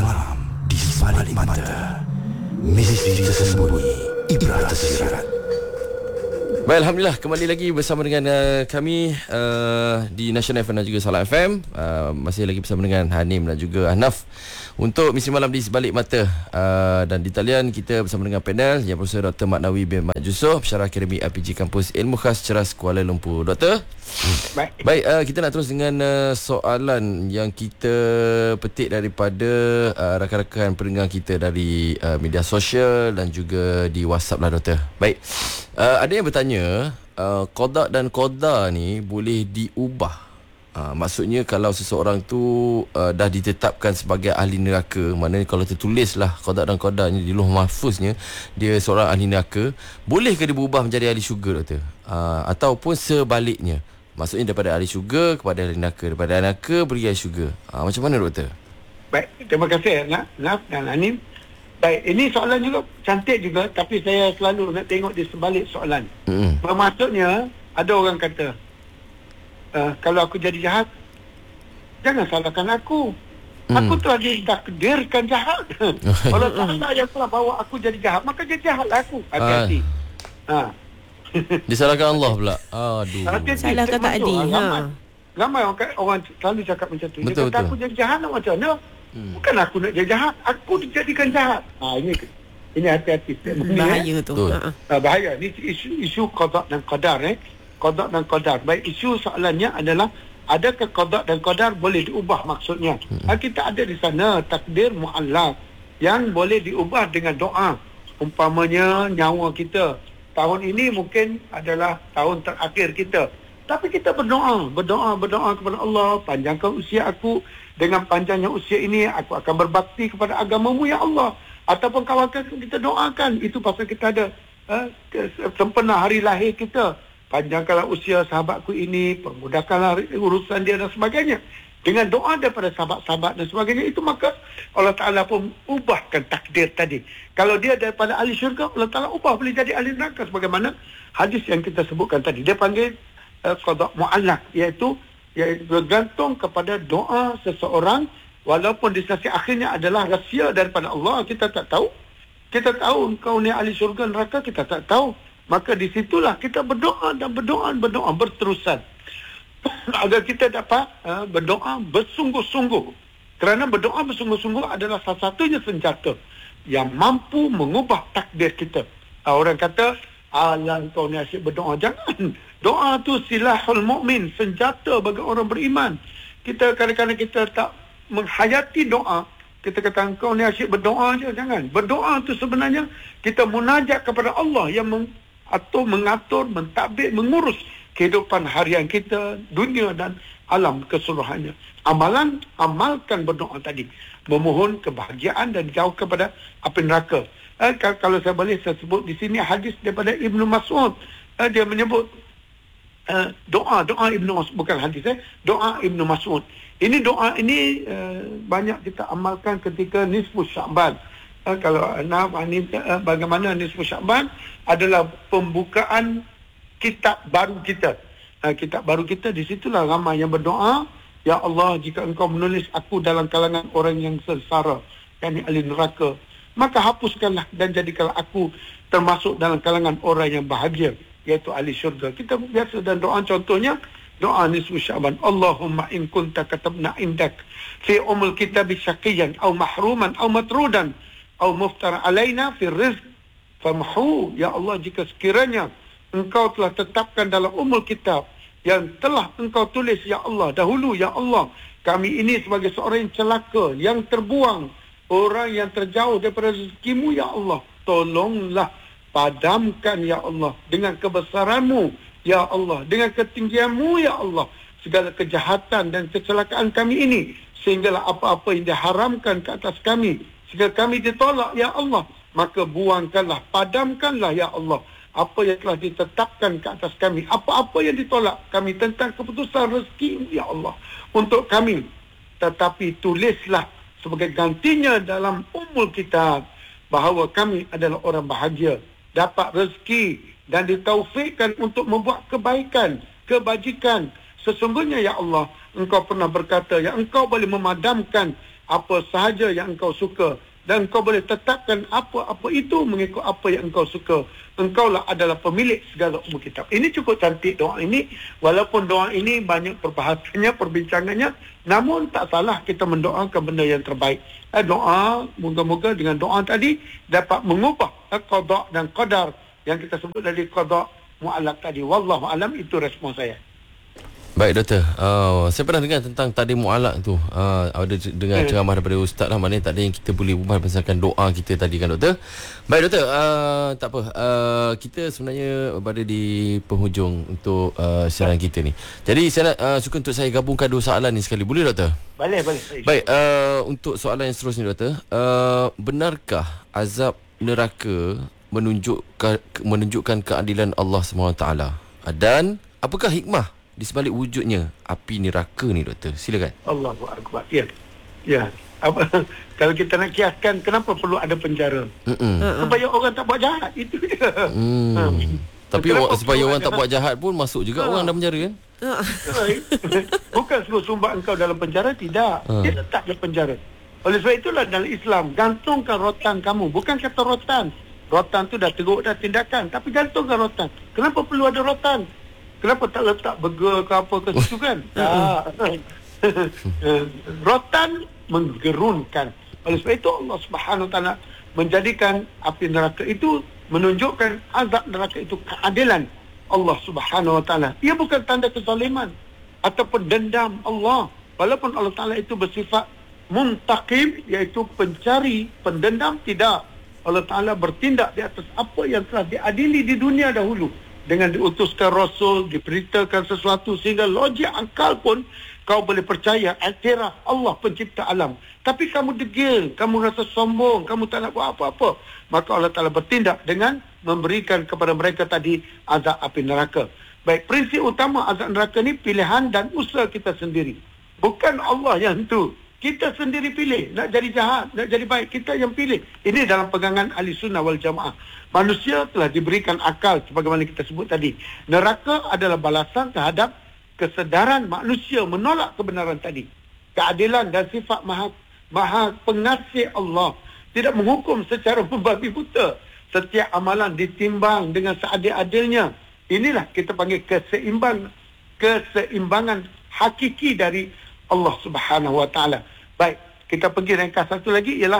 Malam di sebalik mata, misteri tersembunyi, ibrah tersirat. Baik, Alhamdulillah kembali lagi bersama dengan kami di National FM dan juga Salam FM. Masih lagi bersama dengan Hanim dan juga Hanaf untuk misi malam di sebalik mata. Dan di talian kita bersama dengan panel yang Profesor Dr. Maknawi bin Mat Yusof, Pensyarah Akademi RPG Kampus Ilmu Khas Ceras Kuala Lumpur. Doktor. Baik, kita nak terus dengan soalan yang kita petik daripada rakan-rakan pendengar kita dari media sosial dan juga di WhatsApp lah, Doktor. Baik, ada yang bertanya, qada dan qadar ni boleh diubah? Maksudnya kalau seseorang tu dah ditetapkan sebagai ahli neraka, maknanya kalau tertulislah qada dan qadarnya di Lauh Mahfuznya dia seorang ahli neraka, bolehkah dia berubah menjadi ahli syurga, Doktor? Ataupun sebaliknya, maksudnya daripada ahli syurga kepada ahli neraka, daripada ahli neraka pergi ahli syurga. Macam mana, Doktor? Baik, terima kasih Naf dan Anim. Baik, ini soalan juga cantik juga, tapi saya selalu nak tengok di sebalik soalan. Bermaksudnya, ada orang kata, kalau aku jadi jahat, jangan salahkan aku. Aku telah ditakdirkan jahat. Kalau Allah yang telah bawa aku jadi jahat, maka jadi jahatlah aku. Hati-hati. Disalahkan Allah pula. Aduh. Salahkan takdir. Ramai orang selalu cakap macam tu. Betul, Dia kata aku jadi jahat nak macam mana? Bukan aku nak jadi jahat, aku dijadikan jahat. Ini hati-hati. Bahaya tu. Bahaya. Ini isu qada dan qadar. Qada dan qadar. Baik, isu soalannya adalah, adakah qada dan qadar boleh diubah maksudnya? Kita ada di sana takdir mu'allaq yang boleh diubah dengan doa. Umpamanya nyawa kita tahun ini mungkin adalah tahun terakhir kita, tapi kita berdoa kepada Allah, panjangkan usia aku. Dengan panjangnya usia ini aku akan berbakti kepada agamamu ya Allah. Ataupun kawan-kawan kita doakan, itu pasal kita ada sempena hari lahir kita, panjangkanlah usia sahabatku ini, permudahkanlah urusan dia dan sebagainya. Dengan doa daripada sahabat-sahabat dan sebagainya, itu maka Allah Ta'ala pun ubahkan takdir tadi. Kalau dia daripada ahli syurga, Allah Ta'ala ubah boleh jadi ahli neraka, sebagaimana hadis yang kita sebutkan tadi. Dia panggil qada mu'allaq, iaitu bergantung kepada doa seseorang, walaupun di sisi akhirnya adalah rahsia daripada Allah. Kita tak tahu. Kita tahu engkau ni ahli syurga neraka, kita tak tahu. Maka di situlah kita berdoa dan berdoa berterusan agar kita dapat berdoa bersungguh-sungguh. Kerana berdoa bersungguh-sungguh adalah salah satunya senjata yang mampu mengubah takdir kita. Orang kata, alang kau ni asyik berdoa. Jangan. Doa tu silahul mu'min, senjata bagi orang beriman. Kita kadang-kadang kita tak menghayati doa. Kita kata engkau ni asyik berdoa je. Jangan. Berdoa tu sebenarnya kita munajat kepada Allah yang mengatur, mentadbir, mengurus kehidupan harian kita, dunia dan alam keseluruhannya. Amalkan berdoa tadi. Memohon kebahagiaan dan jauh kepada api neraka. Kalau saya boleh, saya sebut di sini hadis daripada Ibnu Mas'ud. Dia menyebut doa Ibnu Mas'ud, bukan hadis, doa Ibnu Mas'ud. Ini doa ini banyak kita amalkan ketika nisfu Sya'ban. Kalau bagaimana nisfu Sya'ban adalah pembukaan kitab baru kita. Kitab baru kita, di situlah ramai yang berdoa, ya Allah, jika engkau menulis aku dalam kalangan orang yang sengsara, yakni ahli neraka, maka hapuskanlah dan jadikanlah aku termasuk dalam kalangan orang yang bahagia, iaitu ahli syurga. Kita biasa dan doa, contohnya doa nisfu Sya'ban, Allahumma in kunta katabna indak fi umul kitabi syaqiyan aw mahruman aw matrudan aw muftara alaina fi rizq famhu. Ya Allah, jika sekiranya engkau telah tetapkan dalam umul kitab yang telah engkau tulis, ya Allah, dahulu, ya Allah, kami ini sebagai seorang yang celaka, yang terbuang, orang yang terjauh daripada rezekimu, ya Allah, tolonglah padamkan, ya Allah, dengan kebesaranmu, ya Allah, dengan ketinggianmu, ya Allah, segala kejahatan dan kecelakaan kami ini, sehinggalah apa-apa yang diharamkan ke atas kami, sehingga kami ditolak, ya Allah, maka buangkanlah, padamkanlah, ya Allah, apa yang telah ditetapkan ke atas kami, apa-apa yang ditolak kami tentang keputusan rezeki, ya Allah, untuk kami. Tetapi tulislah sebagai gantinya dalam umul kitab bahawa kami adalah orang bahagia, dapat rezeki dan ditaufikkan untuk membuat kebaikan, kebajikan. Sesungguhnya, ya Allah, engkau pernah berkata, ya engkau boleh memadamkan apa sahaja yang engkau suka, dan engkau boleh tetapkan apa-apa itu mengikut apa yang engkau suka. Engkaulah adalah pemilik segala umur kitab. Ini cukup cantik doa ini. Walaupun doa ini banyak perbahasannya, perbincangannya, namun tak salah kita mendoakan benda yang terbaik. Doa, moga-moga dengan doa tadi dapat mengubah qada dan qadar yang kita sebut dari qada mu'allaq tadi. Wallahu alam, itu respon saya. Baik doktor, saya pernah dengar tentang takdir mu'allaq tu. Ada dengar ceramah daripada ustaz lah, maknanya tak ada yang kita boleh ubah berdasarkan doa kita tadi kan doktor. Baik doktor, tak apa, kita sebenarnya berada di penghujung untuk siaran kita ni. Jadi saya nak suka untuk saya gabungkan dua soalan ni sekali, boleh doktor? Boleh. Baik, untuk soalan yang seterusnya doktor, benarkah azab neraka menunjukkan keadilan Allah SWT? Dan apakah hikmah di sebalik wujudnya api neraka ni doktor? Silakan. Allahu akbar. Ya. Kalau kita nak kiaskan, kenapa perlu ada penjara? Supaya orang tak buat jahat, itu dia. Tapi supaya orang tak buat jahat pun masuk juga orang dalam penjara kan? Bukan suruh sumbat engkau dalam penjara, tidak. Dia letak dalam penjara. Oleh sebab itulah dalam Islam, gantungkan rotan kamu. Bukan kata rotan. Rotan tu dah teruk dah tindakan, tapi gantungkan rotan. Kenapa perlu ada rotan? Kenapa tak letak burger ke apa ke situ kan? Rotan menggerunkan. Oleh sebab itu Allah Subhanahu Wa Taala menjadikan api neraka itu, menunjukkan azab neraka itu keadilan Allah Subhanahu Wa Taala. Ia bukan tanda kezaliman ataupun dendam Allah. Walaupun Allah Taala itu bersifat muntaqim, iaitu pencari, pendendam, tidak. Allah Taala bertindak di atas apa yang telah diadili di dunia dahulu, dengan diutuskan Rasul, diberitakan sesuatu sehingga logik akal pun kau boleh percaya, iktiraf Allah pencipta alam. Tapi kamu degil, kamu rasa sombong, kamu tak nak buat apa-apa, maka Allah Ta'ala bertindak dengan memberikan kepada mereka tadi azab api neraka. Baik, prinsip utama azab neraka ni pilihan dan usaha kita sendiri. Bukan Allah yang tu. Kita sendiri pilih, nak jadi jahat, nak jadi baik, kita yang pilih. Ini dalam pegangan ahli sunnah wal jamaah. Manusia telah diberikan akal, sebagaimana kita sebut tadi. Neraka adalah balasan terhadap kesedaran manusia menolak kebenaran tadi. Keadilan dan sifat maha pengasih Allah tidak menghukum secara membabi buta. Setiap amalan ditimbang dengan seadil-adilnya. Inilah kita panggil keseimbangan hakiki dari Allah Subhanahu Wa Taala. Baik, kita pergi ringkas satu lagi, ialah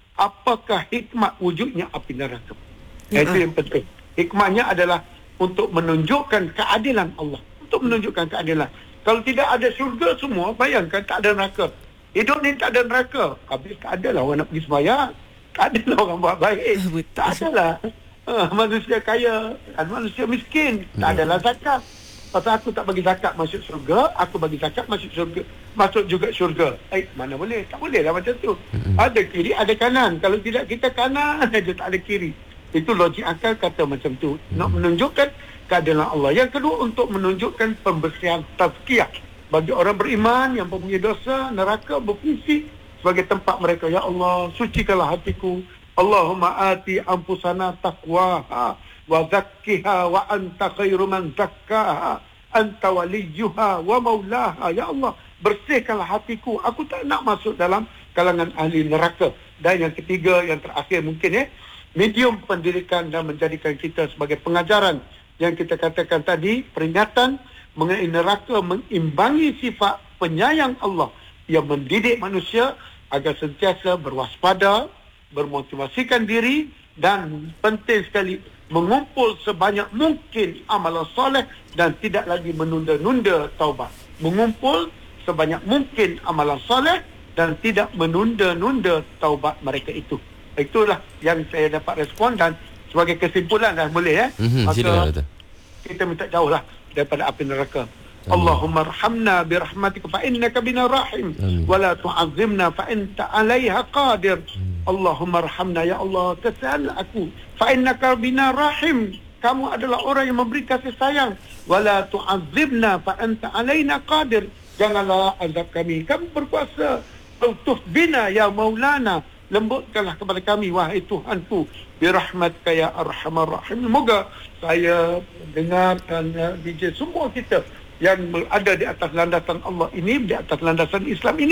apakah hikmat wujudnya api neraka? Itu yang penting. Hikmahnya adalah untuk menunjukkan keadilan Allah, untuk menunjukkan keadilan. Kalau tidak ada syurga semua, bayangkan tak ada neraka. Hidup ni tak ada neraka, habis tak adalah orang nak pergi sembahyang, tak adalah orang buat baik, tak adalah manusia kaya dan manusia miskin, tak adalah zakat. Pasal aku tak bagi zakat masuk syurga, aku bagi zakat masuk syurga, masuk juga syurga. Mana boleh? Tak boleh lah macam tu. Ada kiri, ada kanan. Kalau tidak kita kanan aja, tak ada kiri. Itu logik akal kata macam tu. Nak menunjukkan keadilan Allah. Yang kedua, untuk menunjukkan pembersihan tazkiyah bagi orang beriman yang mempunyai dosa. Neraka berfungsi sebagai tempat mereka. Ya Allah, sucikanlah hatiku. Allahumma ati anfusana taqwaha wa zakkiha wa anta khairu man zakkaha anta waliyuha wa maulaha. Ya Allah, bersihkanlah hatiku, aku tak nak masuk dalam kalangan ahli neraka. Dan yang ketiga, yang terakhir mungkin medium pendidikan dan menjadikan kita sebagai pengajaran yang kita katakan tadi, peringatan mengenai neraka mengimbangi sifat penyayang Allah yang mendidik manusia agar sentiasa berwaspada, bermotivasikan diri, dan penting sekali mengumpul sebanyak mungkin amalan soleh dan tidak lagi menunda-nunda taubat. Mengumpul sebanyak mungkin amalan soleh dan tidak menunda-nunda taubat mereka itu. Itulah yang saya dapat respon, dan sebagai kesimpulan dah boleh maka kita minta jauhlah daripada api neraka. Allahumma arhamna birahmatika fa innaka bina rahim wa la tu'azzimna fa anta 'alaiha qadir. Allahumma arhamna, ya Allah, kasihanlah aku, fa innaka bina rahim, kamu adalah orang yang memberi kasih sayang, wa la tu'azzibna fa anta 'alaina qadir, janganlah azab kami, kamu berkuasa. Ultuf bina ya maulana, lembutkanlah kepada kami wahai Tuhanku, birahmatika ya arhamar rahim. Moga saya dengar dan DJ semua kita yang ada di atas landasan Allah ini, di atas landasan Islam ini,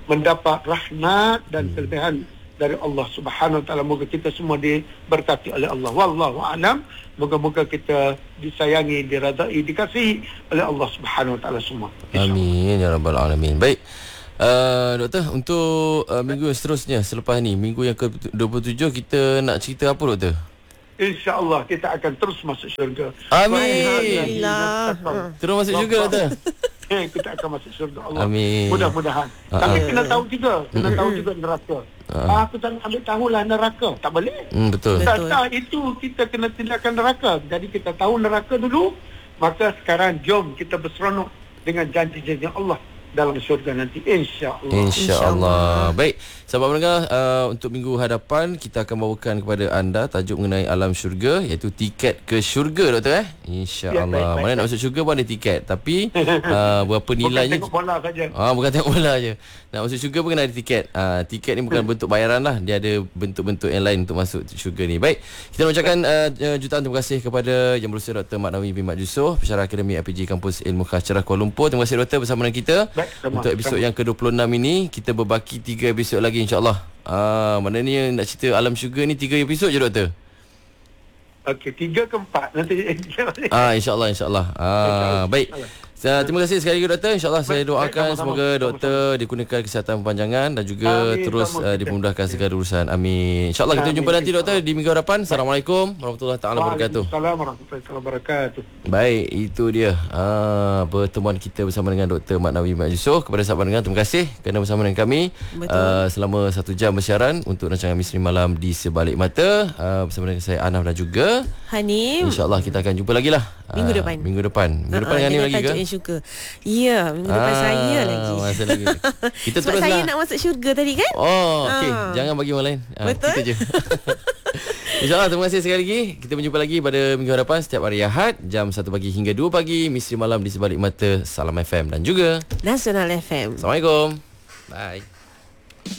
mendapat rahmat dan kelebihan dari Allah Subhanahu Wa Taala. Moga kita semua diberkati oleh Allah. Wallahu a'lam. Moga-moga kita disayangi, diradai, dikasihi oleh Allah Subhanahu Wa Taala semua. Amin ya rabbal alamin. Baik. Doktor, untuk minggu seterusnya selepas ni, minggu yang ke-27 kita nak cerita apa, doktor? InsyaAllah kita akan terus masuk syurga. Amin. Terus masuk syurga, doktor. Kita akan masuk syurga Allah. Amin. Mudah-mudahan. Tapi kena tahu juga. Kena tahu juga neraka. Aku tak nak ambil tahulah neraka. Tak boleh. Betul. Tak, itu kita kena tindakan neraka. Jadi kita tahu neraka dulu. Maka sekarang jom kita berseronok dengan janji-janji Allah dalam syurga nanti, insya-Allah. Insya-Allah. Baik, sahabat pendengar, untuk minggu hadapan kita akan bawakan kepada anda tajuk mengenai alam syurga, iaitu tiket ke syurga, doktor. Insya-Allah. Mana nak masuk syurga pun ada tiket, tapi berapa nilainya? Bukan tengok bola saja. Bukan tengok bola je. Nak masuk syurga pun kena ada tiket. Tiket ni bukan bentuk bayaran lah, dia ada bentuk-bentuk yang lain untuk masuk syurga ni. Baik, kita nak ucapkan jutaan terima kasih kepada Yang Berusia Dr. Mat Nawi bin Mat Yusof, Pensyarah Akademi IPG Kampus Ilmu Khas Cerah Kuala Lumpur. Terima kasih, doktor, bersama dengan kita. Untuk episod yang ke-26 ini, kita berbaki 3 episod lagi, insya-Allah. Maknanya nak cerita alam syurga ni 3 episod je, doktor. Okey, 3 ke 4 nanti. InsyaAllah, insyaAllah. Baik. Terima kasih sekali lagi, doktor. InsyaAllah saya doakan semoga doktor dikurniakan kesihatan panjangan dan juga terus dipermudahkan segala urusan. Amin. InsyaAllah kita jumpa nanti, doktor, di minggu hadapan. Assalamualaikum warahmatullahi taala wabarakatuh. Waalaikumsalam warahmatullahi wabarakatuh. Baik, itu dia pertemuan kita bersama dengan Dr. Mat Nawi Mat Yusof. Kepada sahabat dengar, terima kasih kerana bersama dengan kami selama 1 jam bersiaran untuk rancangan Misteri Malam di Sebalik Mata bersama dengan saya Anaf dan juga Hanim. InsyaAllah kita akan jumpa lagi lah Minggu depan. Minggu depan dengan Hanim lagi ke? Syurga. Ya, minggu depan saya lagi. Masa lagi. Kita sebab teruslah. saya nak masuk syurga tadi kan? Okey, jangan bagi orang lain. Betul. Kita je. InsyaAllah, terima kasih sekali lagi. Kita berjumpa lagi pada minggu hadapan setiap hari Ahad jam 1 pagi hingga 2 pagi. Misteri Malam di Sebalik Mata Salam FM dan juga Nasional FM. Assalamualaikum. Bye.